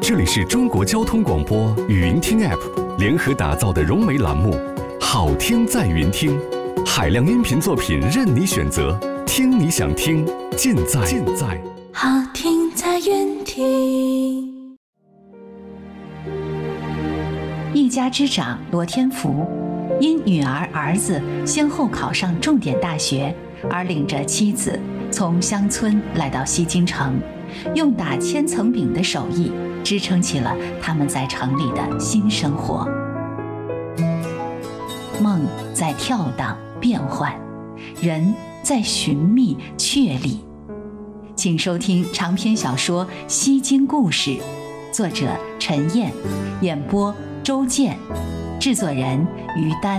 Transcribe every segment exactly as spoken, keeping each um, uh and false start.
这里是中国交通广播语音听 App 联合打造的融媒栏目，好听在云听，海量音频作品任你选择，听你想听，尽在尽在好听在云听。 一家之长罗天福，因女儿儿子先后考上重点大学，而领着妻子从乡村来到西京城，用打千层饼的手艺支撑起了他们在城里的新生活。梦在跳荡变幻，人在寻觅确立。请收听长篇小说《西京故事》，作者陈燕，演播周健，制作人于丹。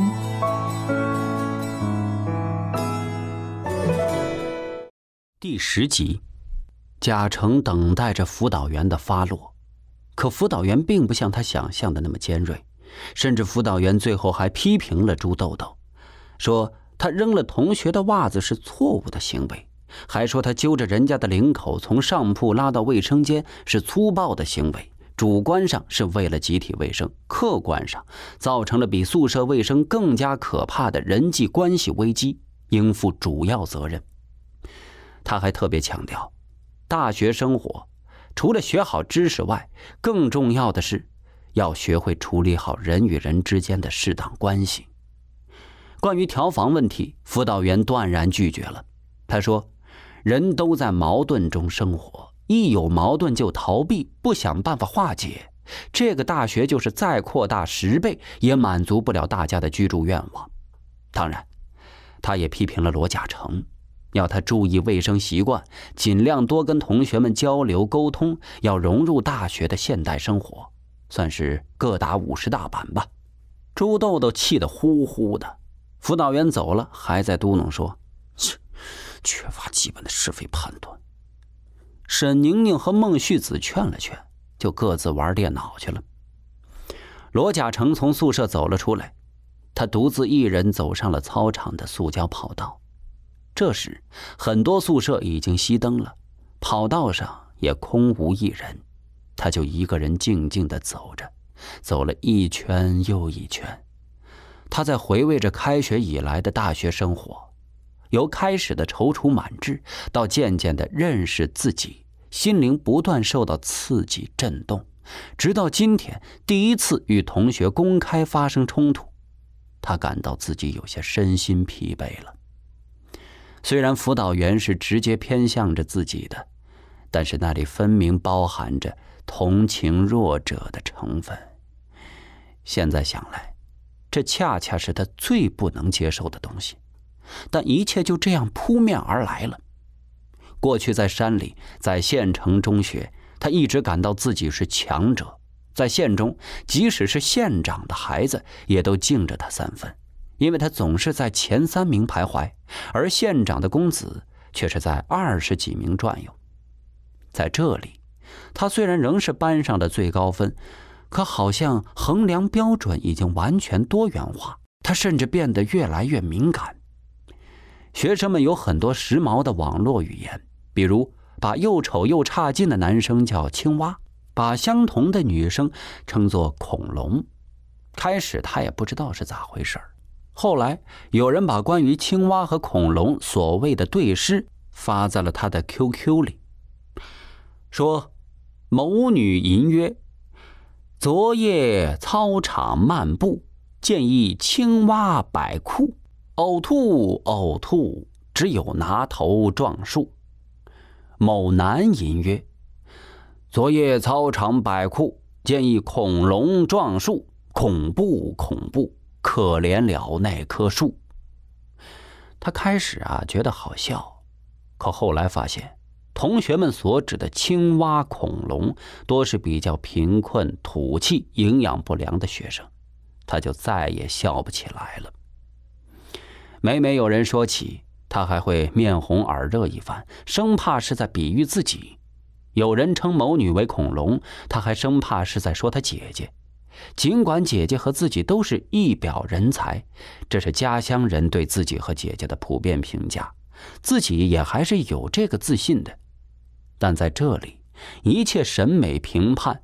第十集，贾成等待着辅导员的发落，可辅导员并不像他想象的那么尖锐，甚至辅导员最后还批评了朱豆豆，说他扔了同学的袜子是错误的行为，还说他揪着人家的领口从上铺拉到卫生间是粗暴的行为，主观上是为了集体卫生，客观上造成了比宿舍卫生更加可怕的人际关系危机，应负主要责任。他还特别强调，大学生活除了学好知识外，更重要的是要学会处理好人与人之间的适当关系。关于调房问题，辅导员断然拒绝了。他说，人都在矛盾中生活，一有矛盾就逃避，不想办法化解，这个大学就是再扩大十倍也满足不了大家的居住愿望。当然，他也批评了罗甲成，要他注意卫生习惯，尽量多跟同学们交流沟通，要融入大学的现代生活，算是各打五十大板吧。朱豆豆气得呼呼的，辅导员走了，还在嘟囔说，缺乏基本的是非判断。沈宁宁和孟旭子劝了劝，就各自玩电脑去了。罗甲成从宿舍走了出来，他独自一人走上了操场的塑胶跑道。这时很多宿舍已经熄灯了，跑道上也空无一人，他就一个人静静地走着，走了一圈又一圈。他在回味着开学以来的大学生活，由开始的踌躇满志到渐渐地认识自己，心灵不断受到刺激震动，直到今天第一次与同学公开发生冲突，他感到自己有些身心疲惫了。虽然辅导员是直接偏向着自己的，但是那里分明包含着同情弱者的成分。现在想来，这恰恰是他最不能接受的东西，但一切就这样扑面而来了。过去在山里，在县城中学，他一直感到自己是强者，在县中，即使是县长的孩子也都敬着他三分，因为他总是在前三名徘徊，而县长的公子却是在二十几名转悠。在这里，他虽然仍是班上的最高分，可好像衡量标准已经完全多元化，他甚至变得越来越敏感。学生们有很多时髦的网络语言，比如把又丑又差劲的男生叫青蛙，把相同的女生称作恐龙。开始他也不知道是咋回事，后来有人把关于青蛙和恐龙所谓的对诗发在了他的 Q Q 里，说某女吟曰，昨夜操场漫步，见一青蛙摆酷，呕吐呕吐，只有拿头撞树。某男吟曰，昨夜操场摆酷，见一恐龙撞树，恐怖恐怖，可怜了那棵树。他开始啊觉得好笑，可后来发现同学们所指的青蛙恐龙多是比较贫困土气营养不良的学生，他就再也笑不起来了。每每有人说起，他还会面红耳热一番，生怕是在比喻自己。有人称某女为恐龙，他还生怕是在说他姐姐。尽管姐姐和自己都是一表人才，这是家乡人对自己和姐姐的普遍评价，自己也还是有这个自信的。但在这里，一切审美评判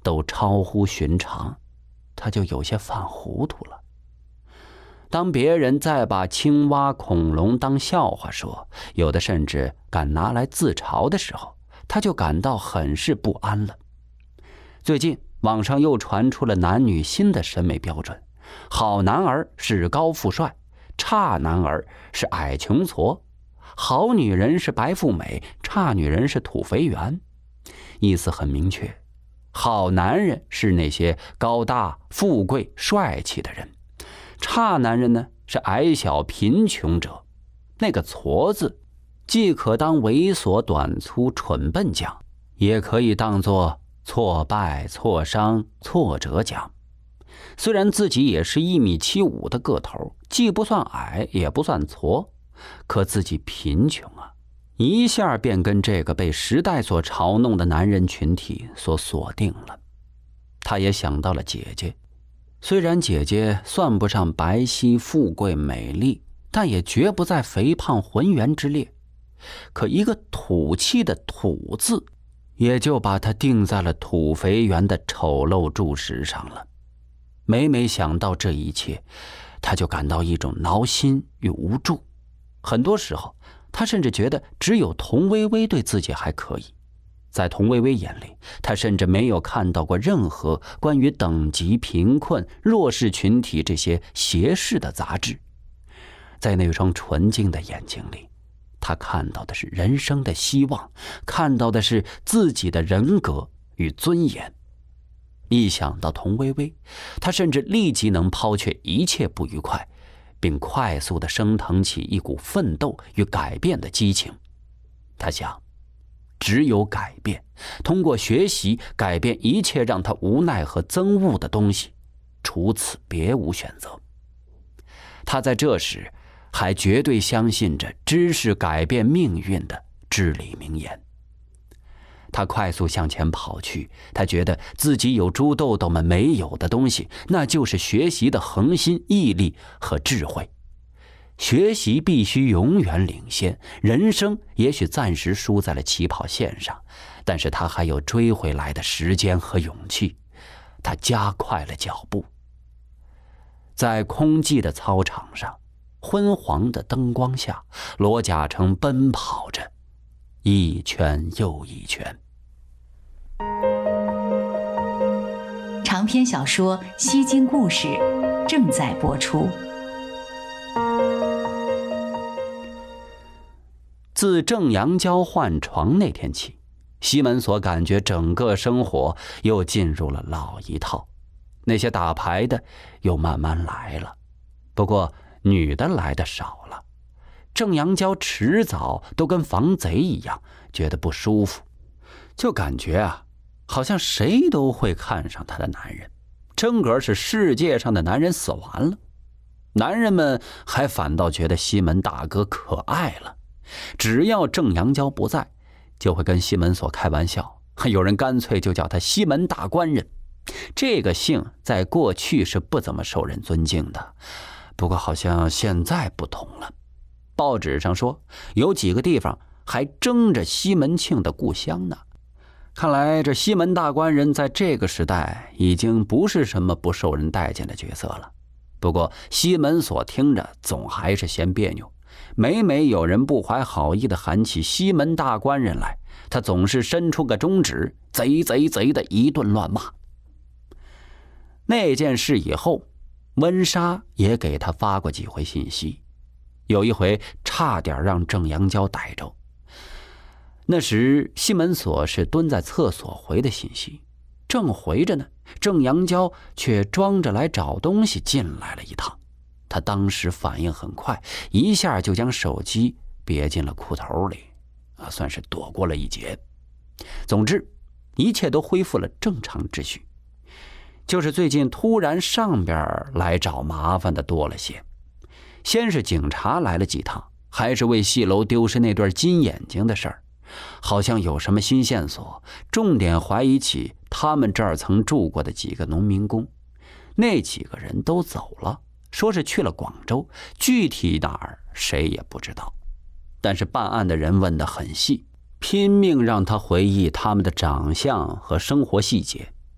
都超乎寻常，他就有些犯糊涂了。当别人再把青蛙、恐龙当笑话说，有的甚至敢拿来自嘲的时候，他就感到很是不安了。最近网上又传出了男女新的审美标准，好男儿是高富帅，差男儿是矮穷矬，好女人是白富美，差女人是土肥圆。意思很明确，好男人是那些高大、富贵、帅气的人，差男人呢是矮小、贫穷者。那个矬字既可当猥琐、短粗、蠢笨讲，也可以当作挫败、挫伤、挫折讲。虽然自己也是一米七五的个头，既不算矮也不算矬，可自己贫穷啊，一下便跟这个被时代所嘲弄的男人群体所锁定了。他也想到了姐姐，虽然姐姐算不上白皙、富贵、美丽，但也绝不在肥胖浑圆之列。可一个土气的土字，也就把他定在了土肥圆的丑陋柱石上了。每每想到这一切，他就感到一种挠心与无助。很多时候他甚至觉得只有童薇薇对自己还可以。在童薇薇眼里，他甚至没有看到过任何关于等级、贫困、弱势群体这些斜视的杂志。在那双纯净的眼睛里，他看到的是人生的希望，看到的是自己的人格与尊严。一想到童薇薇，他甚至立即能抛却一切不愉快，并快速地升腾起一股奋斗与改变的激情。他想，只有改变，通过学习改变一切让他无奈和憎恶的东西，除此别无选择。他在这时还绝对相信着知识改变命运的至理名言。他快速向前跑去，他觉得自己有猪豆豆们没有的东西，那就是学习的恒心、毅力和智慧。学习必须永远领先，人生也许暂时输在了起跑线上，但是他还有追回来的时间和勇气。他加快了脚步。在空寂的操场上，昏黄的灯光下，罗甲成奔跑着，一圈又一圈。 长篇小说《西京故事》正在播出。 自郑阳娇换床那天起，西门所感觉整个生活又进入了老一套。那些打牌的又慢慢来了，不过女的来的少了。郑阳娇迟早都跟防贼一样，觉得不舒服，就感觉啊，好像谁都会看上她的男人，真格是世界上的男人死完了。男人们还反倒觉得西门大哥可爱了，只要郑阳娇不在，就会跟西门所开玩笑，有人干脆就叫他西门大官人。这个姓在过去是不怎么受人尊敬的，不过好像现在不同了。报纸上说有几个地方还争着西门庆的故乡呢。看来这西门大官人在这个时代已经不是什么不受人待见的角色了。不过西门所听着总还是嫌别扭，每每有人不怀好意地喊起西门大官人来，他总是伸出个中指，贼贼贼的一顿乱骂。那件事以后，温莎也给他发过几回信息，有一回差点让郑阳娇逮着。那时西门所是蹲在厕所回的信息，正回着呢，郑阳娇却装着来找东西进来了一趟。他当时反应很快，一下就将手机别进了裤头里，啊，算是躲过了一劫。总之，一切都恢复了正常秩序。就是最近突然上边来找麻烦的多了些，先是警察来了几趟，还是为戏楼丢失那对金眼睛的事儿，好像有什么新线索，重点怀疑起他们这儿曾住过的几个农民工。那几个人都走了，说是去了广州，具体哪儿谁也不知道。但是办案的人问得很细，拼命让他回忆他们的长相和生活细节。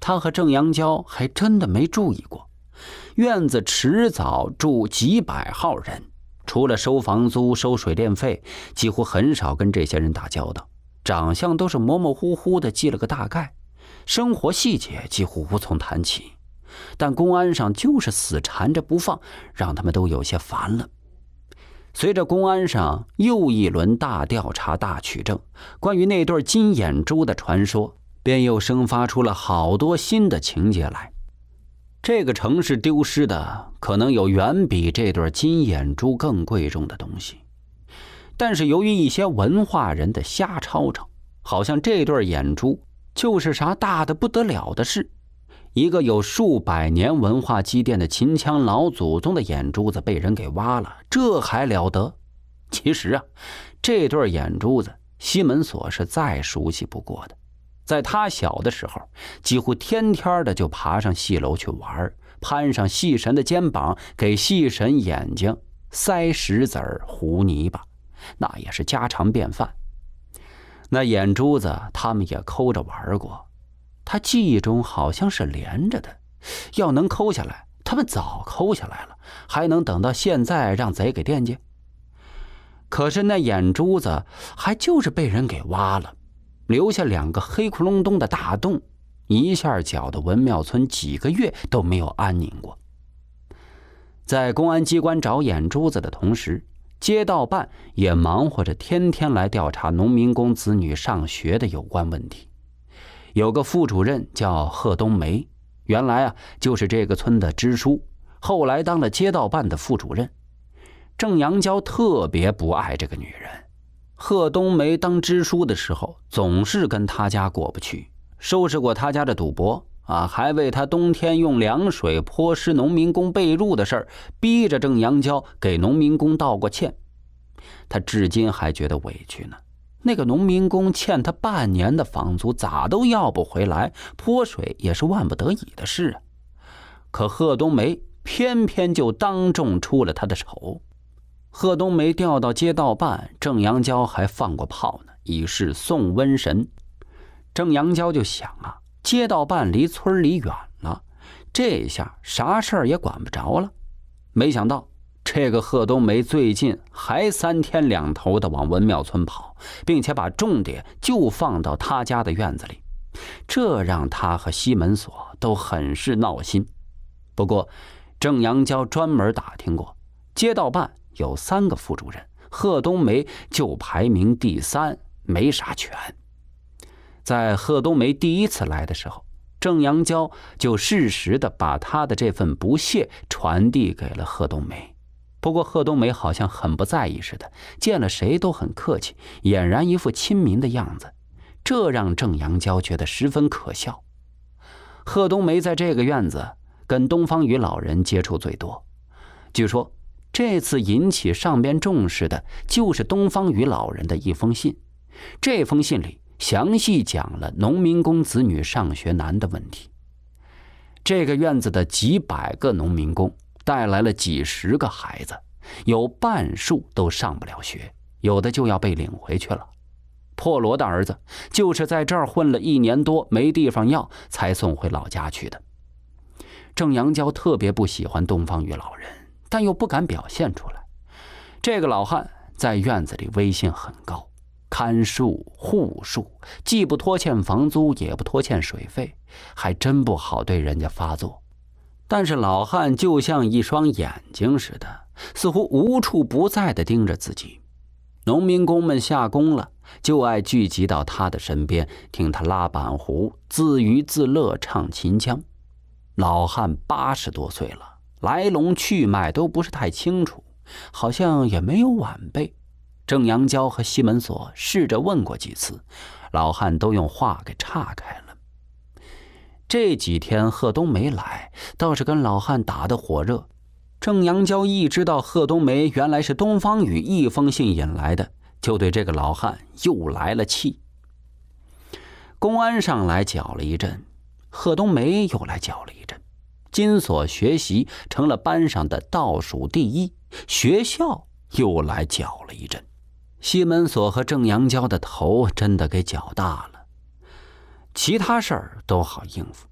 他和郑阳娇还真的没注意过，院子迟早住几百号人，除了收房租、收水电费，几乎很少跟这些人打交道，长相都是模模糊糊的记了个大概，生活细节几乎无从谈起。但公安上就是死缠着不放，让他们都有些烦了。随着公安上又一轮大调查大取证，关于那对金眼珠的传说便又生发出了好多新的情节来。这个城市丢失的可能有远比这对金眼珠更贵重的东西，但是由于一些文化人的瞎吵吵，好像这对眼珠就是啥大的不得了的事。一个有数百年文化积淀的秦腔老祖宗的眼珠子被人给挖了，这还了得？其实啊，这对眼珠子西门锁是再熟悉不过的。在他小的时候，几乎天天的就爬上戏楼去玩，攀上戏神的肩膀，给戏神眼睛塞石子儿、糊泥巴，那也是家常便饭。那眼珠子他们也抠着玩过，他记忆中好像是连着的，要能抠下来，他们早抠下来了，还能等到现在让贼给惦记？可是那眼珠子还就是被人给挖了，留下两个黑窟窿洞的大洞，一下搅得文庙村几个月都没有安宁过。在公安机关找眼珠子的同时，街道办也忙活着天天来调查农民工子女上学的有关问题。有个副主任叫贺冬梅，原来啊就是这个村的支书，后来当了街道办的副主任。郑阳娇特别不爱这个女人，贺冬梅当支书的时候总是跟他家过不去，收拾过他家的赌博啊，还为他冬天用凉水泼湿农民工被褥的事儿逼着郑阳娇给农民工道过歉。他至今还觉得委屈呢，那个农民工欠他半年的房租咋都要不回来，泼水也是万不得已的事啊。可贺冬梅偏偏就当众出了他的丑。贺冬梅调到街道办，郑阳娇还放过炮呢，以示送瘟神。郑阳娇就想啊，街道办离村里远了，这下啥事儿也管不着了。没想到这个贺冬梅最近还三天两头的往文庙村跑，并且把重点就放到他家的院子里，这让他和西门锁都很是闹心。不过郑阳娇专门打听过，街道办有三个副主任，贺冬梅就排名第三，没啥权。在贺冬梅第一次来的时候，郑阳娇就适时的把他的这份不屑传递给了贺冬梅。不过贺冬梅好像很不在意似的，见了谁都很客气，俨然一副亲民的样子，这让郑阳娇觉得十分可笑。贺冬梅在这个院子跟东方宇老人接触最多，据说这次引起上边重视的就是东方宇老人的一封信。这封信里详细讲了农民工子女上学难的问题。这个院子的几百个农民工带来了几十个孩子，有半数都上不了学，有的就要被领回去了。破罗的儿子就是在这儿混了一年多，没地方要，才送回老家去的。郑阳娇特别不喜欢东方宇老人，但又不敢表现出来。这个老汉在院子里威信很高，看树护树，既不拖欠房租，也不拖欠水费，还真不好对人家发作。但是老汉就像一双眼睛似的，似乎无处不在地盯着自己。农民工们下工了，就爱聚集到他的身边，听他拉板胡，自娱自乐，唱秦腔。老汉八十多岁了，来龙去脉都不是太清楚，好像也没有晚辈。郑阳娇和西门锁试着问过几次，老汉都用话给岔开了。这几天贺冬梅来，倒是跟老汉打得火热。郑阳娇一知道贺冬梅原来是东方宇一封信引来的，就对这个老汉又来了气。公安上来搅了一阵，贺冬梅又来搅了一阵，金锁学习成了班上的倒数第一，学校又来搅了一阵。西门锁和郑阳娇的头真的给搅大了。其他事儿都好应付，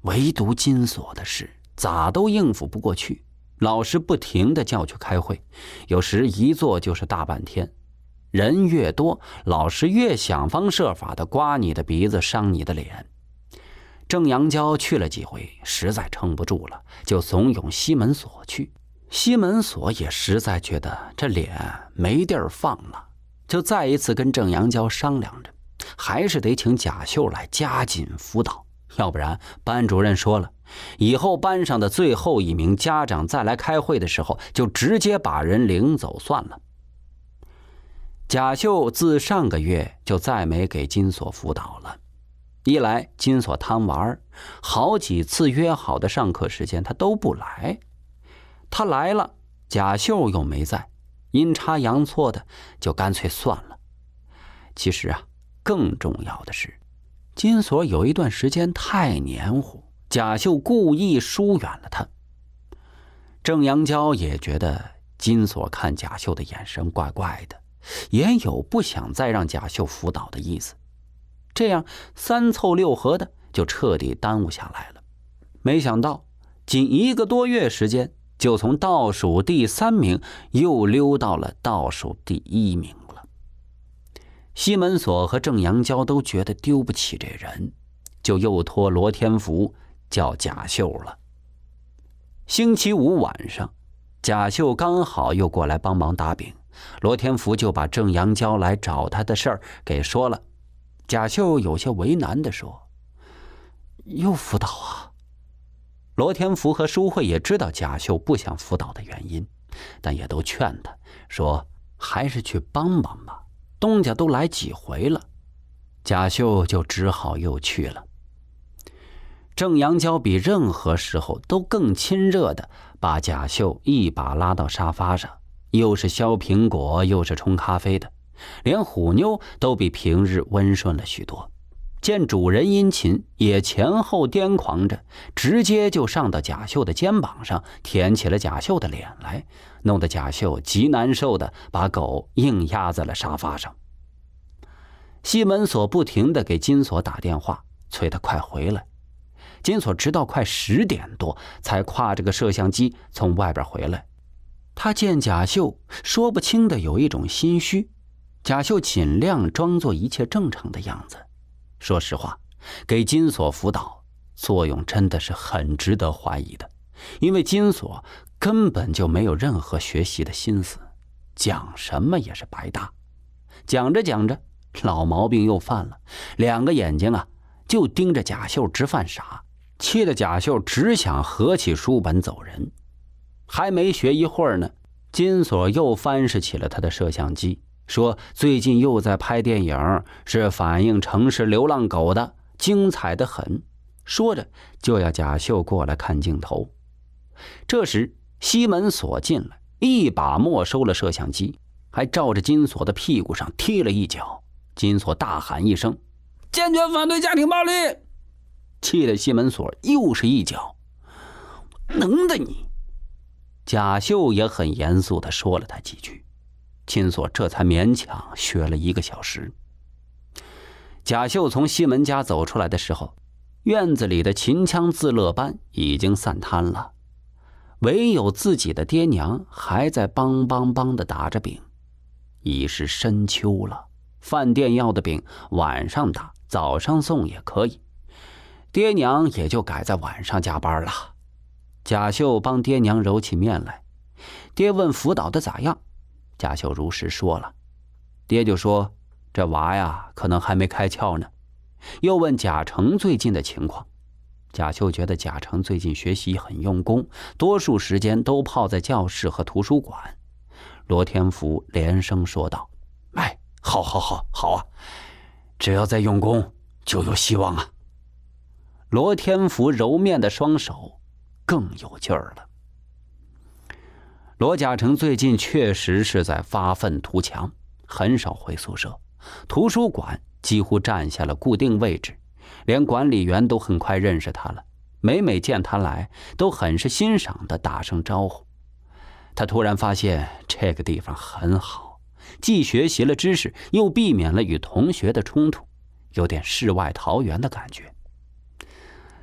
唯独金锁的事咋都应付不过去，老师不停地叫去开会，有时一坐就是大半天。人越多，老师越想方设法地刮你的鼻子，伤你的脸。郑阳娇去了几回，实在撑不住了，就怂恿西门锁去。西门锁也实在觉得这脸没地儿放了，就再一次跟郑阳娇商量着，还是得请贾秀来加紧辅导，要不然班主任说了，以后班上的最后一名家长再来开会的时候，就直接把人领走算了。贾秀自上个月就再没给金锁辅导了，一来金锁贪玩，好几次约好的上课时间他都不来，他来了贾秀又没在，阴差阳错的就干脆算了。其实啊，更重要的是金锁有一段时间太黏糊，贾秀故意疏远了他。郑阳娇也觉得金锁看贾秀的眼神怪怪的，也有不想再让贾秀辅导的意思，这样三凑六合的就彻底耽误下来了。没想到仅一个多月时间，就从倒数第三名又溜到了倒数第一名了。西门锁和郑阳娇都觉得丢不起这人，就又托罗天福叫贾秀了。星期五晚上，贾秀刚好又过来帮忙打饼，罗天福就把郑阳娇来找他的事儿给说了。贾秀有些为难地说：“又辅导啊？”罗天福和舒慧也知道贾秀不想辅导的原因，但也都劝他说：“还是去帮帮吧，东家都来几回了。”贾秀就只好又去了。郑阳娇比任何时候都更亲热的把贾秀一把拉到沙发上，又是削苹果又是冲咖啡的，连虎妞都比平日温顺了许多。见主人殷勤，也前后癫狂着，直接就上到贾秀的肩膀上，舔起了贾秀的脸来，弄得贾秀极难受的把狗硬压在了沙发上。西门锁不停的给金锁打电话，催他快回来。金锁直到快十点多才挎着个摄像机从外边回来。他见贾秀说不清的有一种心虚，贾秀尽量装作一切正常的样子。说实话，给金锁辅导作用真的是很值得怀疑的，因为金锁根本就没有任何学习的心思，讲什么也是白搭。讲着讲着，老毛病又犯了，两个眼睛啊就盯着贾秀直犯傻，气得贾秀只想合起书本走人。还没学一会儿呢，金锁又翻视起了他的摄像机，说最近又在拍电影，是反映城市流浪狗的，精彩得很。说着就要贾秀过来看镜头。这时西门锁进来，一把没收了摄像机，还照着金锁的屁股上踢了一脚。金锁大喊一声：“坚决反对家庭暴力！”气得西门锁又是一脚：“能的你！”贾秀也很严肃地说了他几句，金锁这才勉强学了一个小时。贾秀从西门家走出来的时候，院子里的秦腔自乐班已经散摊了，唯有自己的爹娘还在梆梆梆地打着饼。已是深秋了，饭店要的饼晚上打，早上送也可以，爹娘也就改在晚上加班了。贾秀帮爹娘揉起面来，爹问辅导的咋样，贾秀如实说了。爹就说这娃呀可能还没开窍呢，又问贾成最近的情况。贾秀觉得贾成最近学习很用功，多数时间都泡在教室和图书馆。罗天福连声说道：“哎，好好好好啊，只要再用功就有希望啊。”罗天福揉面的双手更有劲儿了。罗贾成最近确实是在发愤图强，很少回宿舍，图书馆几乎占下了固定位置，连管理员都很快认识他了，每每见他来都很是欣赏的打声招呼。他突然发现这个地方很好，既学习了知识，又避免了与同学的冲突，有点世外桃源的感觉。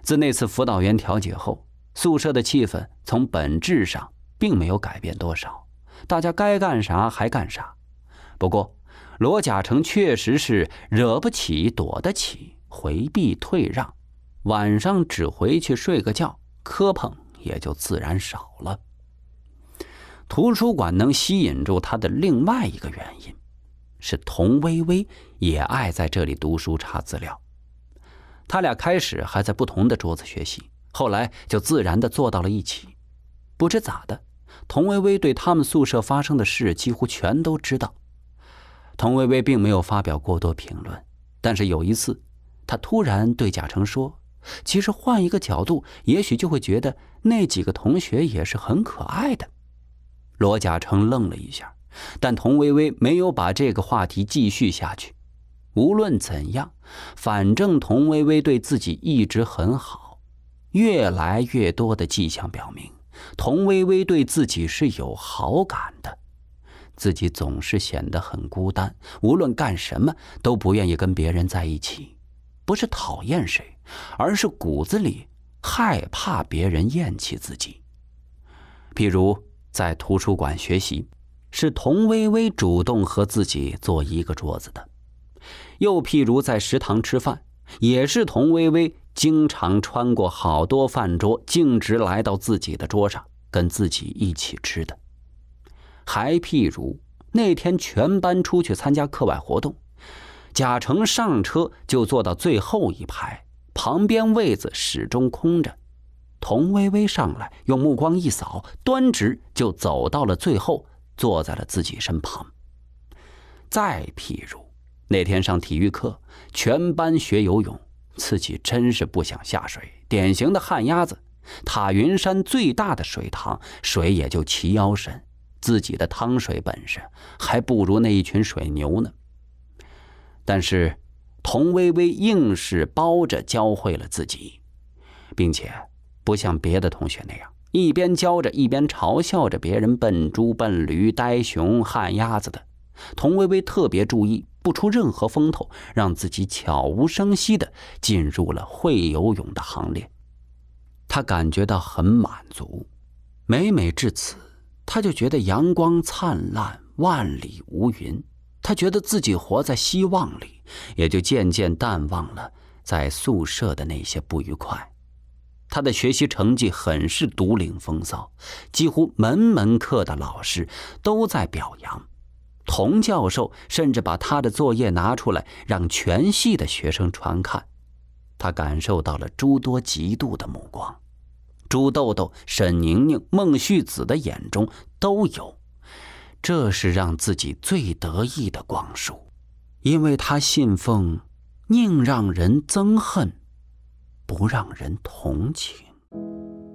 自那次辅导员调解后，宿舍的气氛从本质上并没有改变多少，大家该干啥还干啥。不过罗甲成确实是惹不起躲得起，回避退让，晚上只回去睡个觉，磕碰也就自然少了。图书馆能吸引住他的另外一个原因是童薇薇也爱在这里读书查资料。他俩开始还在不同的桌子学习，后来就自然地坐到了一起。不知咋的，童薇薇对他们宿舍发生的事几乎全都知道。童薇薇并没有发表过多评论，但是有一次她突然对贾成说，其实换一个角度也许就会觉得那几个同学也是很可爱的。罗贾成愣了一下，但童薇薇没有把这个话题继续下去。无论怎样，反正童薇薇对自己一直很好，越来越多的迹象表明童薇薇对自己是有好感的。自己总是显得很孤单，无论干什么都不愿意跟别人在一起，不是讨厌谁，而是骨子里害怕别人厌弃自己。譬如在图书馆学习，是童薇薇主动和自己坐一个桌子的。又譬如在食堂吃饭，也是童薇薇经常穿过好多饭桌，径直来到自己的桌上，跟自己一起吃的。还譬如那天全班出去参加课外活动，贾成上车就坐到最后一排，旁边位子始终空着。童薇薇上来用目光一扫，端直就走到了最后，坐在了自己身旁。再譬如那天上体育课，全班学游泳，自己真是不想下水，典型的旱鸭子。塔云山最大的水塘，水也就齐腰深，自己的趟水本事还不如那一群水牛呢。但是童薇薇硬是包着教会了自己，并且不像别的同学那样一边教着一边嘲笑着别人笨猪笨驴呆熊旱鸭子的。童薇薇特别注意不出任何风头，让自己悄无声息地进入了会游泳的行列。他感觉到很满足，每每至此，他就觉得阳光灿烂，万里无云。他觉得自己活在希望里，也就渐渐淡忘了在宿舍的那些不愉快。他的学习成绩很是独领风骚，几乎门门课的老师都在表扬。童教授甚至把他的作业拿出来让全系的学生传看。他感受到了诸多嫉妒的目光，朱豆豆、沈宁宁、孟旭子的眼中都有。这是让自己最得意的光束，因为他信奉宁让人憎恨，不让人同情。